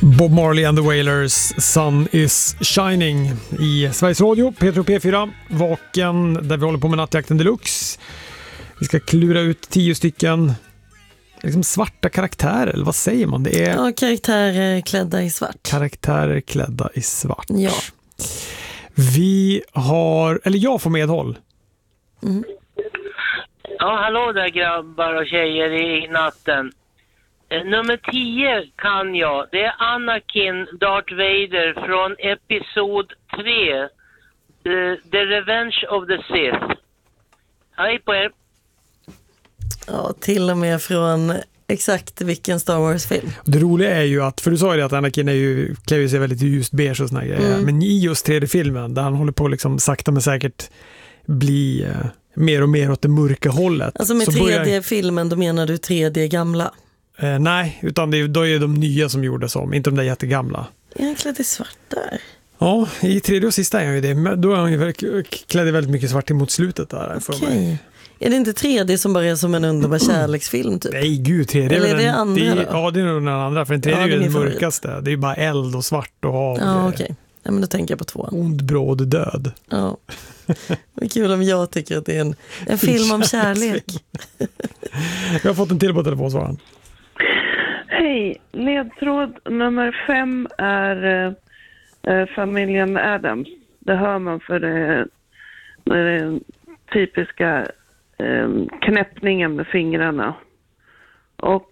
Bob Marley and the Wailers, Sun is shining i Sveriges Radio, Petro P4, Vaken, där vi håller på med Nattjakten Deluxe. Vi ska klura ut 10 stycken liksom svarta karaktärer, eller vad säger man? Det är karaktärer klädda i svart. Karaktärer klädda i svart. Ja. Vi har, eller jag får medhåll. Mm. Ja, hallå där grabbar och tjejer i natten. Nummer 10 kan jag. Det är Anakin Darth Vader från episod 3. The Revenge of the Sith. Hej på er. Ja, till och med från exakt vilken Star Wars-film. Det roliga är ju att, för du sa ju det att Anakin klär sig väldigt ljust beige och såna grejer. Men i just 3D-filmen, där han håller på liksom sakta men säkert bli mer och mer åt det mörka hållet. Alltså med 3D-filmen, då menar du 3D gamla? Nej, utan då är de nya som gjordes om, inte de där jättegamla. Är han klädd i svart där? Ja, i 3D och sista är han ju det. Då är han ju klädd väldigt mycket svart emot slutet där. Okej. Är det inte 3D som bara är som en underbar kärleksfilm typ? Nej, gud, 3D eller är det andra då? Ja, det är nog den andra, för den 3D är ju den mörkaste. Det är ju bara eld och svart och hav. Ja, okej. Ja, men då tänker jag på 2. Ond, bråd, död. Ja. Vad kul om jag tycker att det är en film om kärlek. Jag har fått en till på telefonsvararen. Hej, ledtråd nummer 5 är familjen Adams. Det hör man för det typiska knäppningen med fingrarna. Och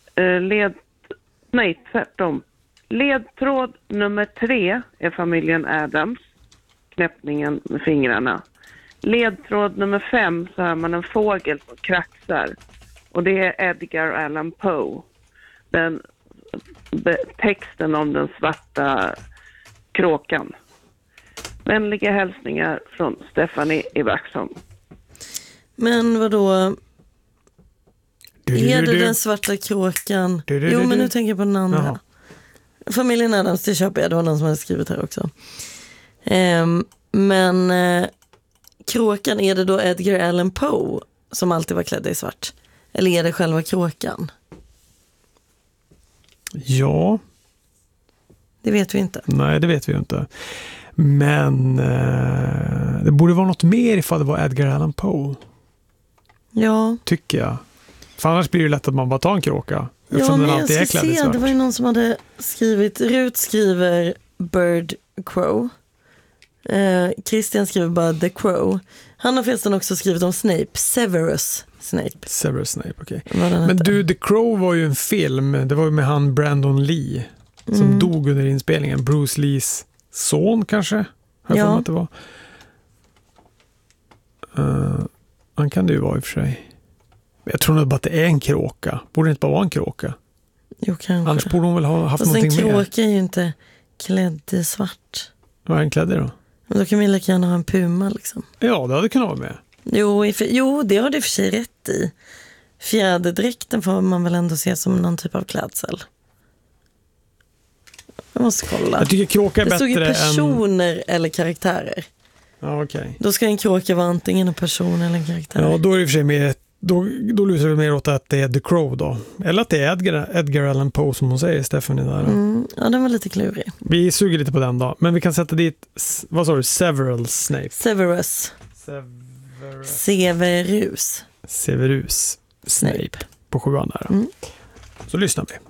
tvärtom. Ledtråd nummer 3 är familjen Adams. Knäppningen med fingrarna. Ledtråd nummer 5 så har man en fågel som kraxar. Och det är Edgar Allan Poe. Den texten om den svarta kråkan. Vänliga hälsningar från Stephanie i Vaxholm. Men vadå? Är det den svarta kråkan? Jo, men nu tänker jag på den andra. Jaha. Familjen Adams, det köper jag. Det var någon som hade skrivit här också. Men kråkan, är det då Edgar Allan Poe som alltid var klädd i svart? Eller är det själva kråkan? Ja. Det vet vi inte. Nej, det vet vi ju inte. Men det borde vara något mer ifall det var Edgar Allan Poe. Ja. Tycker jag. För annars blir det lätt att man bara tar en kråka. Ja, men jag ska se. Det var ju någon som hade skrivit, Rut skriver Bird Crow. Christian skriver bara The Crow. Han har förresten också skrivit om Snape, Severus Snape. Severus Snape, okej. Men du, The Crow var ju en film. Det var ju med han Brandon Lee som dog under inspelningen. Bruce Lees son kanske? Ja. Att det var. Han kan det ju vara i och för sig. Jag tror nog bara att det är en kråka. Borde det inte bara vara en kråka? Jo, kanske. Annars borde hon väl ha haft någonting mer. En kråka är ju inte klädd i svart. Vad är den klädd i då? Men då kan vi lika gärna ha en puma liksom. Ja, det hade kunnat vara med. Jo, det har du för sig rätt i. Fjäderdräkten får man väl ändå se som någon typ av klädsel. Jag måste kolla. Jag tycker kråka är bättre än... Det stod ju personer eller karaktärer. Ja, okej. Då ska en kråka vara antingen en person eller en karaktär. Ja, då är det i och för sig mer... Då lutar det mer åt att det är The Crow då. Eller att det är Edgar Allan Poe som hon säger, Stephanie där. Ja, den var lite klurig. Vi suger lite på den då. Men vi kan sätta dit, vad sa du? Severus Snape. Severus Snape. På 7:an där. Så lyssnar vi.